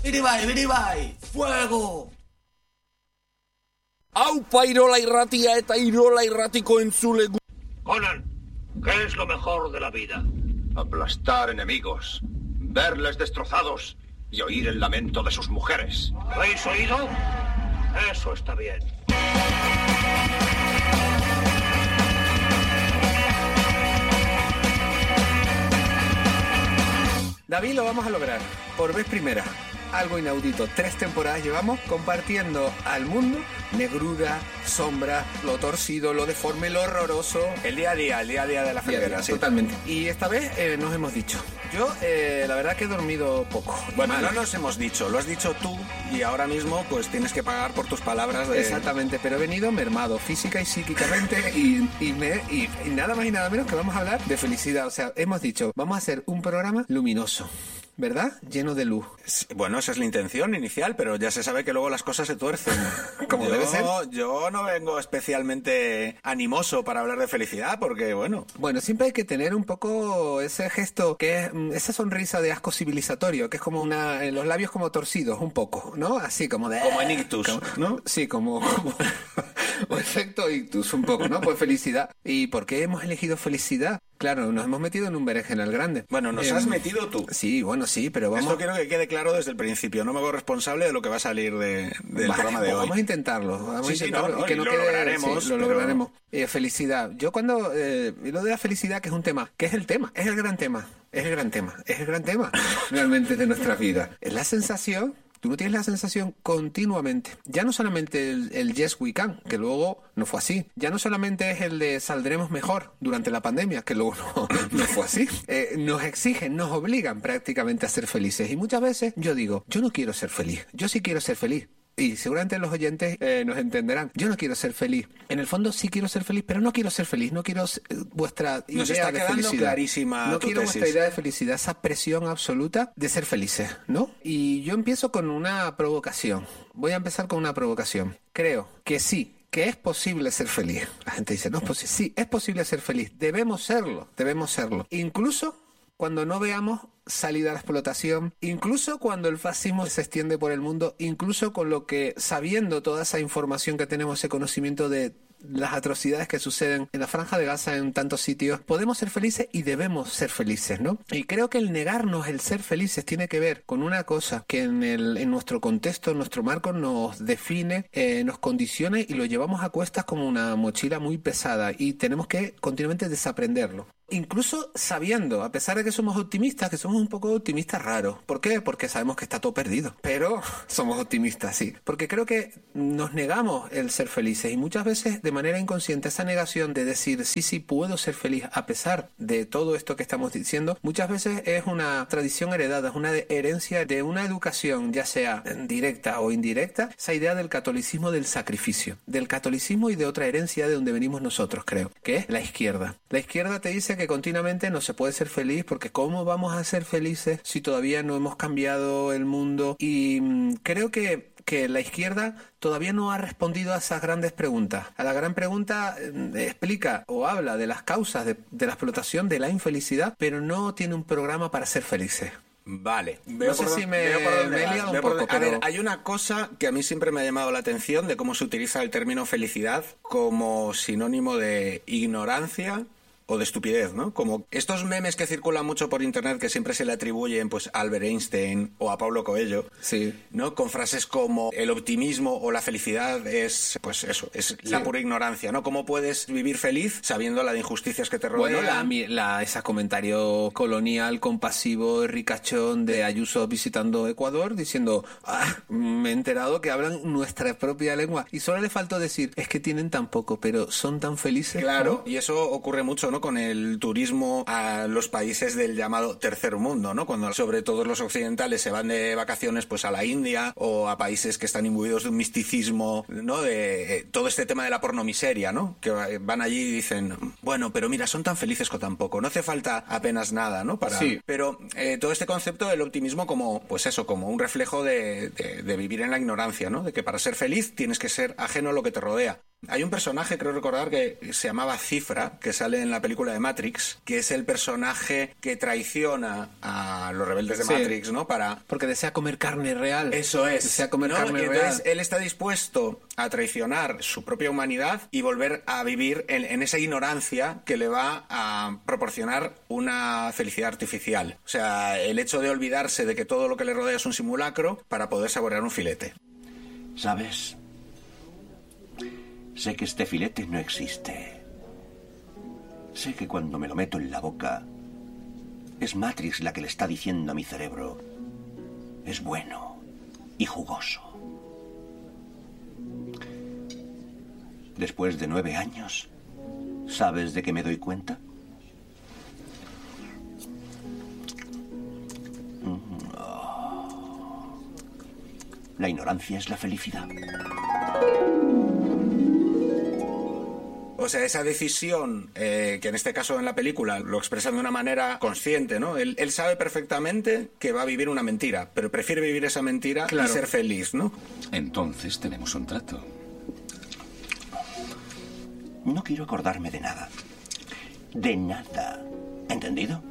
Biribai, fuego. Aupa irola irratia eta irola irratiko entzule. Conan, ¿qué es lo mejor de la vida? Aplastar enemigos, verles destrozados y oír el lamento de sus mujeres. ¿Habéis oído? Eso está bien. David, lo vamos a lograr, por vez primera. Algo inaudito, 3 temporadas llevamos compartiendo al mundo negrura, sombra, lo torcido, lo deforme, lo horroroso. El día a día de la felguera, sí. Totalmente. Y esta vez nos hemos dicho. Yo, la verdad que he dormido poco. Bueno, no nos hemos dicho, lo has dicho tú y ahora mismo pues tienes que pagar por tus palabras de... Exactamente, pero he venido mermado física y psíquicamente y nada más y nada menos que vamos a hablar de felicidad. O sea, hemos dicho, vamos a hacer un programa luminoso, ¿verdad? Lleno de luz. Bueno, esa es la intención inicial, pero ya se sabe que luego las cosas se tuercen. Como debe ser. Yo no vengo especialmente animoso para hablar de felicidad, porque bueno... Bueno, siempre hay que tener un poco ese gesto, que es esa sonrisa de asco civilizatorio, que es como los labios como torcidos, un poco, ¿no? Así como de... Como en ictus, ¿no? Sí, como o efecto ictus, un poco, ¿no? Pues felicidad. ¿Y por qué hemos elegido felicidad? Claro, nos hemos metido en un berenjenal grande. Bueno, nos has metido tú. Sí, bueno, sí, pero vamos... Esto quiero que quede claro desde el principio. No me hago responsable de lo que va a salir del programa de hoy. Vamos a intentarlo. Vamos a intentarlo. No, que no lo quede, lograremos. Sí, lo lograremos. Felicidad. Yo cuando... lo de la felicidad, que es un tema, que es el tema, es el gran tema. Es el gran tema realmente de nuestra vida. Es la sensación... Tú no tienes la sensación continuamente. Ya no solamente el yes we can, que luego no fue así. Ya no solamente es el de saldremos mejor durante la pandemia, que luego no fue así. Nos exigen, nos obligan prácticamente a ser felices. Y muchas veces yo digo, yo no quiero ser feliz. Yo sí quiero ser feliz. Y seguramente los oyentes nos entenderán. Yo no quiero ser feliz. En el fondo sí quiero ser feliz, pero no quiero ser feliz. No quiero vuestra idea de felicidad. Nos está quedando clarísima No tu quiero tesis. vuestra idea de felicidad, esa presión absoluta de ser felices, ¿no? Y yo empiezo con una provocación. Voy a empezar con una provocación. Creo que sí, que es posible ser feliz. La gente dice, no es posible. Sí, es posible ser feliz. Debemos serlo. Incluso cuando no veamos salida a la explotación, incluso cuando el fascismo se extiende por el mundo, incluso con lo que, sabiendo toda esa información que tenemos, ese conocimiento de las atrocidades que suceden en la Franja de Gaza, en tantos sitios, podemos ser felices y debemos ser felices, ¿no? Y creo que el negarnos el ser felices tiene que ver con una cosa que en nuestro contexto, en nuestro marco, nos define, nos condiciona y lo llevamos a cuestas como una mochila muy pesada y tenemos que continuamente desaprenderlo. Incluso sabiendo, a pesar de que somos optimistas, que somos un poco optimistas raros. ¿Por qué? Porque sabemos que está todo perdido. Pero somos optimistas, sí. Porque creo que nos negamos el ser felices y muchas veces de manera inconsciente esa negación de decir sí, puedo ser feliz a pesar de todo esto que estamos diciendo, muchas veces es una tradición heredada, es una herencia de una educación, ya sea directa o indirecta, esa idea del catolicismo del sacrificio, del catolicismo y de otra herencia de donde venimos nosotros, creo, que es la izquierda. La izquierda te dice que continuamente no se puede ser feliz porque ¿cómo vamos a ser felices si todavía no hemos cambiado el mundo? Y creo que la izquierda todavía no ha respondido a esas grandes preguntas. A la gran pregunta explica o habla de las causas de la explotación, de la infelicidad, pero no tiene un programa para ser felices. Vale. No sé si me he liado un poco, A ver, hay una cosa que a mí siempre me ha llamado la atención de cómo se utiliza el término felicidad como sinónimo de ignorancia o de estupidez, ¿no? Como estos memes que circulan mucho por internet que siempre se le atribuyen pues a Albert Einstein o a Paulo Coelho, sí, ¿no? Con frases como el optimismo o la felicidad es, pues eso, es la pura ignorancia, ¿no? ¿Cómo puedes vivir feliz sabiendo la de injusticias que te rodean? Bueno, ese comentario colonial, compasivo, ricachón de Ayuso visitando Ecuador diciendo, me he enterado que hablan nuestra propia lengua y solo le faltó decir, es que tienen tan poco, pero son tan felices. Claro, ¿no? Y eso ocurre mucho, ¿no? Con el turismo a los países del llamado tercer mundo, ¿no? Cuando sobre todo los occidentales se van de vacaciones pues a la India o a países que están imbuidos de un misticismo, ¿no? De todo este tema de la pornomiseria, ¿no? Que van allí y dicen, bueno, pero mira, son tan felices con tan poco, no hace falta apenas nada, ¿no? Sí. Pero todo este concepto del optimismo como, pues eso, como un reflejo de vivir en la ignorancia, ¿no? De que para ser feliz tienes que ser ajeno a lo que te rodea. Hay un personaje, creo recordar, que se llamaba Cifra, que sale en la película de Matrix, que es el personaje que traiciona a los rebeldes de Matrix, ¿no? Porque desea comer carne real. Eso es. Desea comer ¿no? carne y entonces real. él está dispuesto a traicionar su propia humanidad y volver a vivir en esa ignorancia que le va a proporcionar una felicidad artificial. O sea, el hecho de olvidarse de que todo lo que le rodea es un simulacro para poder saborear un filete. ¿Sabes? Sé que este filete no existe. Sé que cuando me lo meto en la boca, es Matrix la que le está diciendo a mi cerebro: es bueno y jugoso. Después de 9 años, ¿sabes de qué me doy cuenta? La ignorancia es la felicidad. O sea, esa decisión, que en este caso en la película lo expresan de una manera consciente, ¿no? Él sabe perfectamente que va a vivir una mentira, pero prefiere vivir esa mentira y ser feliz, ¿no? Entonces tenemos un trato. No quiero acordarme de nada. De nada. ¿Entendido?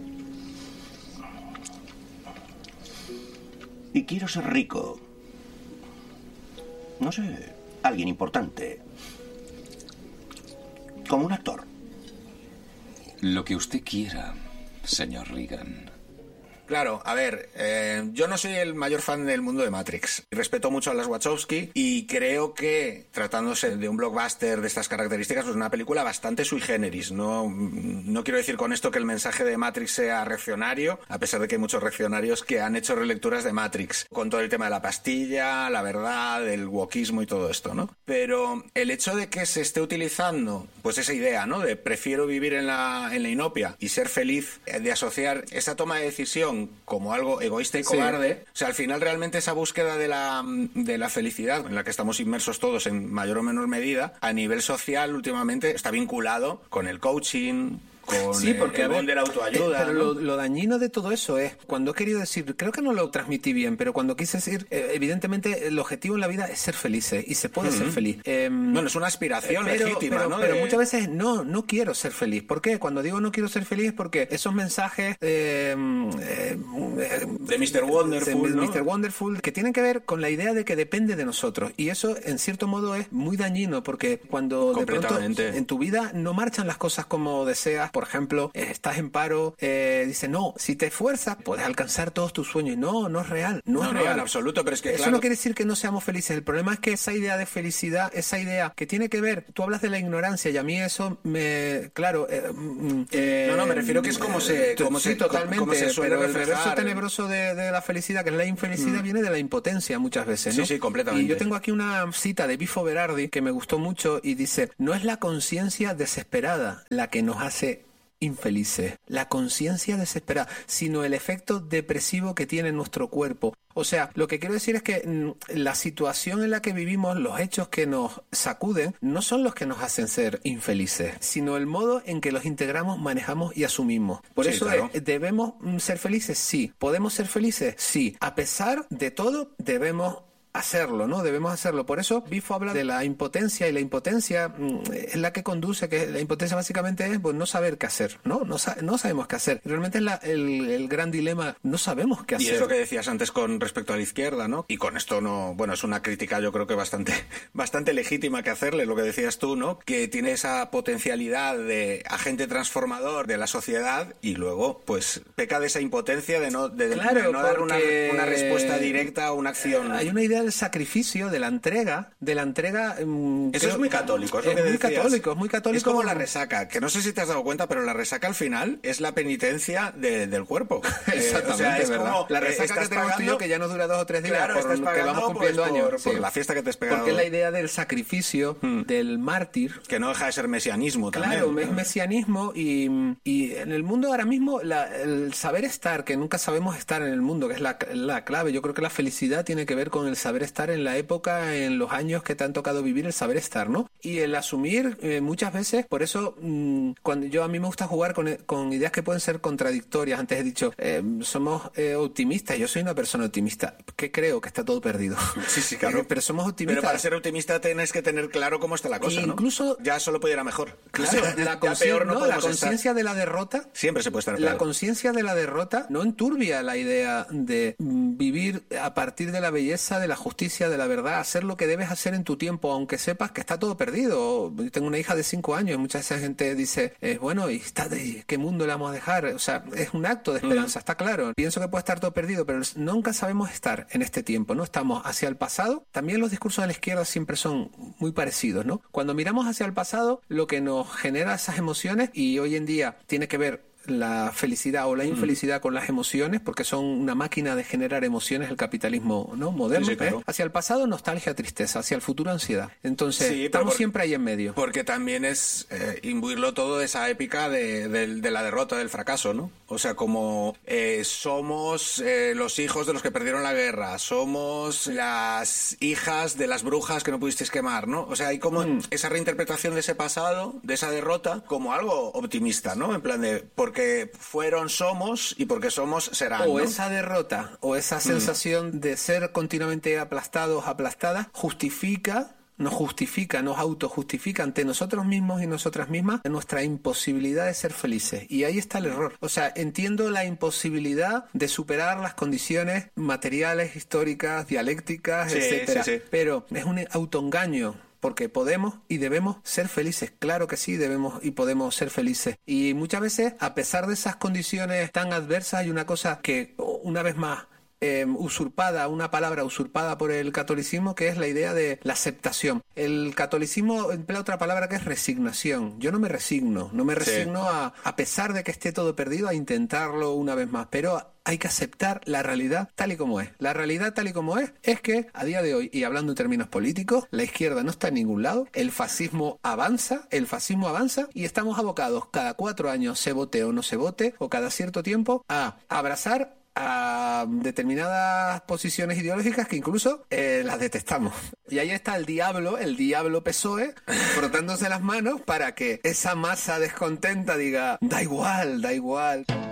Y quiero ser rico. No sé, alguien importante. Como un actor. Lo que usted quiera, señor Reagan. Claro, a ver, yo no soy el mayor fan del mundo de Matrix. Respeto mucho a las Wachowski y creo que, tratándose de un blockbuster de estas características, pues es una película bastante sui generis. No quiero decir con esto que el mensaje de Matrix sea reaccionario, a pesar de que hay muchos reaccionarios que han hecho relecturas de Matrix, con todo el tema de la pastilla, la verdad, el wokismo y todo esto, ¿no? Pero el hecho de que se esté utilizando, pues esa idea, ¿no? De prefiero vivir en la inopia y ser feliz, de asociar esa toma de decisión como algo egoísta y cobarde, o sea, al final realmente esa búsqueda de la felicidad en la que estamos inmersos todos en mayor o menor medida, a nivel social últimamente está vinculado con el coaching, con porque el boom de la autoayuda. Pero ¿no? lo dañino de todo eso es, cuando he querido decir, creo que no lo transmití bien, pero cuando quise decir, evidentemente el objetivo en la vida es ser felices y se puede ser feliz. Bueno, es una aspiración legítima, ¿no? Pero muchas veces no quiero ser feliz. ¿Por qué? Cuando digo no quiero ser feliz es porque esos mensajes de Mr. Wonderful, ¿no? Mr. Wonderful, que tienen que ver con la idea de que depende de nosotros. Y eso, en cierto modo, es muy dañino, porque cuando de pronto en tu vida no marchan las cosas como deseas, por ejemplo, estás en paro, dice, no, si te esfuerzas, puedes alcanzar todos tus sueños. No es real. No es real en absoluto, pero es que eso no quiere decir que no seamos felices. El problema es que esa idea de felicidad, esa idea que tiene que ver, tú hablas de la ignorancia y a mí eso me, claro, me refiero que es como se suele pero el reflejar. reverso tenebroso de la felicidad, que es la infelicidad, viene de la impotencia muchas veces, ¿no? Sí, completamente. Y yo tengo aquí una cita de Bifo Berardi que me gustó mucho y dice: no es la conciencia desesperada la que nos hace infelices, la conciencia desesperada, sino el efecto depresivo que tiene en nuestro cuerpo. O sea, lo que quiero decir es que la situación en la que vivimos, los hechos que nos sacuden, no son los que nos hacen ser infelices, sino el modo en que los integramos, manejamos y asumimos. Por eso claro. ¿Debemos ser felices? Sí. ¿Podemos ser felices? Sí. A pesar de todo, debemos hacerlo, ¿no? Debemos hacerlo. Por eso Bifo habla de la impotencia, y la impotencia es la que conduce, que la impotencia básicamente es pues no saber qué hacer, ¿no? No sabemos qué hacer. Realmente es el gran dilema, no sabemos qué hacer. Y es lo que decías antes con respecto a la izquierda, ¿no? Y con esto es una crítica yo creo que bastante legítima que hacerle, lo que decías tú, ¿no? Que tiene esa potencialidad de agente transformador de la sociedad y luego pues peca de esa impotencia de no dar una respuesta directa a una acción. Hay una idea del sacrificio, de la entrega. Eso es muy católico, es muy católico. Es como la resaca, que no sé si te has dado cuenta, pero la resaca al final es la penitencia del cuerpo. Exactamente, o sea, es verdad. Como, la resaca que tenemos tú y yo, que ya nos dura 2 o 3 días, claro, por que vamos cumpliendo años. Por la fiesta que te has pegado. Porque es la idea del sacrificio, del mártir. Que no deja de ser mesianismo también. Claro, es mesianismo y en el mundo ahora mismo el saber estar, que nunca sabemos estar en el mundo, que es la clave. Yo creo que la felicidad tiene que ver con el saber estar en la época, en los años que te han tocado vivir, el saber estar, ¿no? Y el asumir muchas veces, por eso cuando a mí me gusta jugar con ideas que pueden ser contradictorias. Antes he dicho, somos optimistas, yo soy una persona optimista, que creo que está todo perdido. Sí, claro. Pero somos optimistas. Pero para ser optimista tienes que tener claro cómo está la cosa, ¿no? Incluso ya solo puede ir a mejor. Claro, la conciencia de la derrota. Siempre se puede estar peor. La conciencia de la derrota no enturbia la idea de vivir a partir de la belleza, de la justicia, de la verdad, hacer lo que debes hacer en tu tiempo, aunque sepas que está todo perdido. Yo tengo una hija de 5 años y mucha gente dice, bueno, ¿y qué mundo le vamos a dejar? O sea, es un acto de esperanza, está claro. Pienso que puede estar todo perdido, pero nunca sabemos estar en este tiempo, ¿no? Estamos hacia el pasado. También los discursos de la izquierda siempre son muy parecidos, ¿no? Cuando miramos hacia el pasado, lo que nos genera esas emociones, y hoy en día tiene que ver la felicidad o la infelicidad con las emociones, porque son una máquina de generar emociones, el capitalismo, ¿no? Moderno. Sí, claro. Hacia el pasado, nostalgia, tristeza. Hacia el futuro, ansiedad. Entonces, estamos siempre ahí en medio. Porque también es imbuirlo todo esa épica de la derrota, del fracaso, ¿no? O sea, como somos los hijos de los que perdieron la guerra, somos las hijas de las brujas que no pudisteis quemar, ¿no? O sea, hay como esa reinterpretación de ese pasado, de esa derrota, como algo optimista, ¿no? En plan de, porque somos, y porque somos serán, o ¿no? esa derrota, o esa sensación de ser continuamente aplastados, aplastadas, nos autojustifica ante nosotros mismos y nosotras mismas nuestra imposibilidad de ser felices. Y ahí está el error. O sea, entiendo la imposibilidad de superar las condiciones materiales, históricas, dialécticas, etcétera. Sí. Pero es un autoengaño. Porque podemos y debemos ser felices. Claro que sí, debemos y podemos ser felices. Y muchas veces, a pesar de esas condiciones tan adversas, hay una cosa que, una vez más, una palabra usurpada por el catolicismo, que es la idea de la aceptación. El catolicismo emplea otra palabra que es resignación. Yo no me resigno a pesar de que esté todo perdido, a intentarlo una vez más, pero hay que aceptar la realidad tal y como es. La realidad tal y como es que a día de hoy, y hablando en términos políticos, la izquierda no está en ningún lado, el fascismo avanza y estamos abocados cada 4 años, se vote o no se vote, o cada cierto tiempo, a abrazar a determinadas posiciones ideológicas que incluso las detestamos. Y ahí está el diablo PSOE, frotándose las manos para que esa masa descontenta diga, da igual.